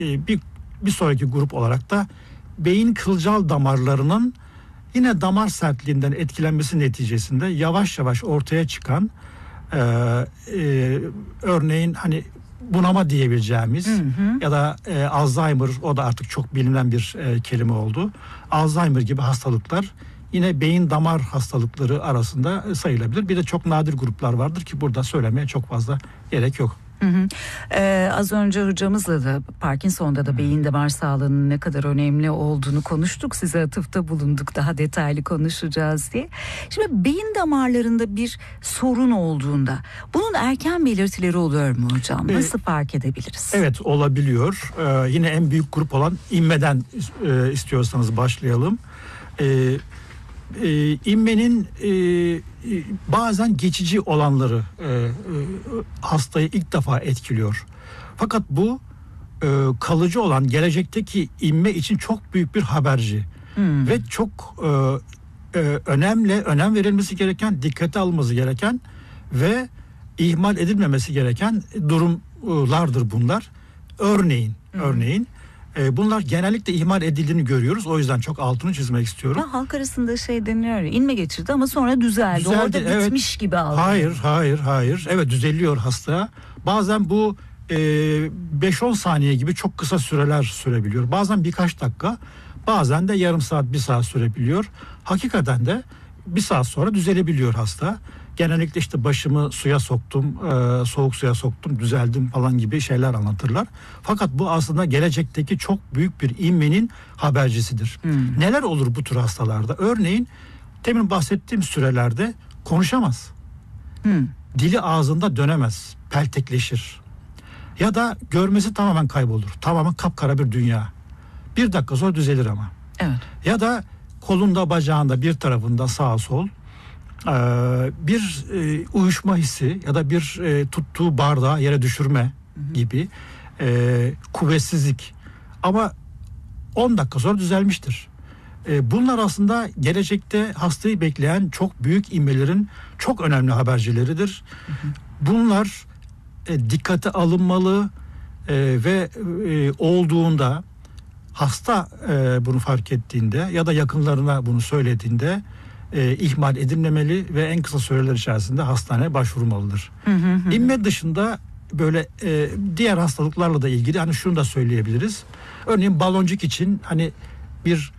bir sonraki grup olarak da beyin kılcal damarlarının yine damar sertliğinden etkilenmesi neticesinde yavaş yavaş ortaya çıkan örneğin hani bunama diyebileceğimiz ya da Alzheimer, o da artık çok bilinen bir kelime oldu. Alzheimer gibi hastalıklar yine beyin damar hastalıkları arasında sayılabilir. Bir de çok nadir gruplar vardır ki burada söylemeye çok fazla gerek yok. Az önce hocamızla da Parkinson'da da beyin damar sağlığının ne kadar önemli olduğunu konuştuk. Size atıfta bulunduk, daha detaylı konuşacağız diye. Şimdi beyin damarlarında bir sorun olduğunda bunun erken belirtileri oluyor mu hocam? Nasıl fark edebiliriz? Evet, olabiliyor. Yine en büyük grup olan inmeden istiyorsanız başlayalım. İnmenin bazen geçici olanları hastayı ilk defa etkiliyor. Fakat bu kalıcı olan gelecekteki inme için çok büyük bir haberci. Ve çok önem verilmesi gereken, dikkate alınması gereken ve ihmal edilmemesi gereken durumlardır bunlar. Örneğin bunlar genellikle ihmal edildiğini görüyoruz. O yüzden çok altını çizmek istiyorum. Ya, halk arasında deniliyor ya, inme geçirdi ama sonra düzeldi. Orada evet. Bitmiş gibi algılıyor. Hayır. Evet, düzeliyor hasta. Bazen bu 5-10 saniye gibi çok kısa süreler sürebiliyor. Bazen birkaç dakika, bazen de yarım saat, bir saat sürebiliyor. Hakikaten de bir saat sonra düzelebiliyor hasta. Genellikle işte başımı suya soktum, soğuk suya soktum, düzeldim falan gibi şeyler anlatırlar. Fakat bu aslında gelecekteki çok büyük bir inmenin habercisidir. Neler olur bu tür hastalarda? Örneğin demin bahsettiğim sürelerde konuşamaz. Dili ağzında dönemez, peltekleşir. Ya da görmesi tamamen kaybolur. Tamamen kapkara bir dünya. Bir dakika sonra düzelir ama. Evet. Ya da kolunda, bacağında bir tarafında sağ sol bir uyuşma hissi ya da bir tuttuğu bardağı yere düşürme gibi kuvvetsizlik, ama 10 dakika sonra düzelmiştir. Bunlar aslında gelecekte hastayı bekleyen çok büyük inmelerin çok önemli habercileridir. Bunlar dikkate alınmalı ve olduğunda hasta bunu fark ettiğinde ya da yakınlarına bunu söylediğinde ihmal edilmemeli ve en kısa süreler içerisinde hastaneye başvurmalıdır. İnme dışında böyle diğer hastalıklarla da ilgili hani şunu da söyleyebiliriz. Örneğin baloncuk için hani bir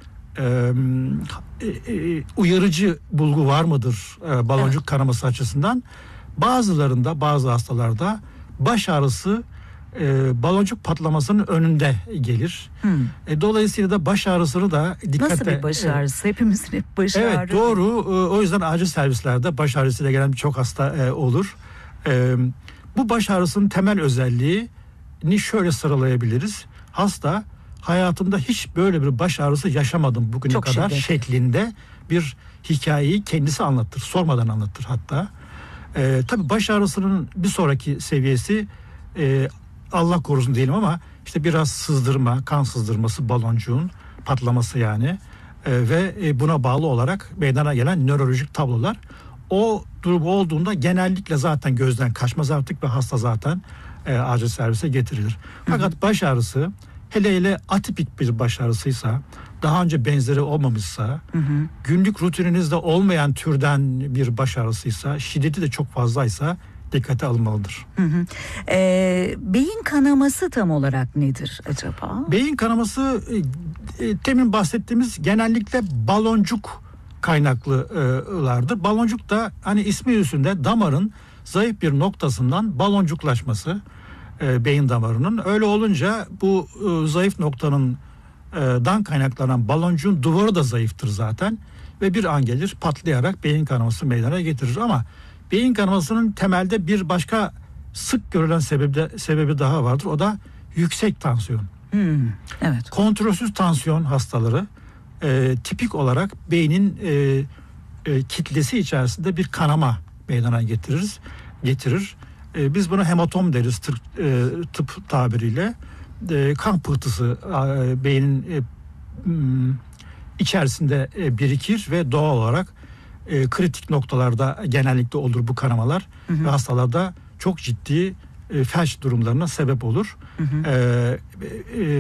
uyarıcı bulgu var mıdır baloncuk kanaması açısından? Bazılarında, bazı hastalarda baş ağrısı baloncuk patlamasının önünde gelir. Dolayısıyla da baş ağrısını da dikkate... Nasıl bir baş ağrısı? Hepimizin hep baş ağrı. Evet, doğru. O yüzden acil servislerde baş ağrısıyla gelen birçok hasta olur. Bu baş ağrısının temel özelliğini şöyle sıralayabiliriz. Hasta, hayatımda hiç böyle bir baş ağrısı yaşamadım bugüne çok kadar şiddet şeklinde bir hikayeyi kendisi anlatır. Sormadan anlatır hatta. Tabii baş ağrısının bir sonraki seviyesi Allah korusun diyelim ama işte biraz sızdırma, kan sızdırması, baloncuğun patlaması yani ve buna bağlı olarak meydana gelen nörolojik tablolar. O durum olduğunda genellikle zaten gözden kaçmaz artık ve hasta zaten acil servise getirilir. Fakat baş ağrısı, hele atipik bir baş ağrısıysa, daha önce benzeri olmamışsa, günlük rutininizde olmayan türden bir baş ağrısıysa, şiddeti de çok fazlaysa dikkate alınmalıdır. Beyin kanaması tam olarak nedir acaba? Beyin kanaması temin bahsettiğimiz genellikle baloncuk kaynaklılardır. Baloncuk da hani ismi üstünde damarın zayıf bir noktasından baloncuklaşması beyin damarının. Öyle olunca bu zayıf noktanın dan kaynaklanan baloncuğun duvarı da zayıftır zaten ve bir an gelir patlayarak beyin kanaması meydana getirir. Ama beyin kanamasının temelde bir başka sık görülen sebebi daha vardır. O da yüksek tansiyon. Evet. Kontrolsüz tansiyon hastaları tipik olarak beynin kitlesi içerisinde bir kanama meydana getirir. Biz buna hematom deriz tıp tabiriyle. Kan pıhtısı beynin içerisinde birikir ve doğal olarak kritik noktalarda genellikle olur bu kanamalar ve hastalarda çok ciddi felç durumlarına sebep olur.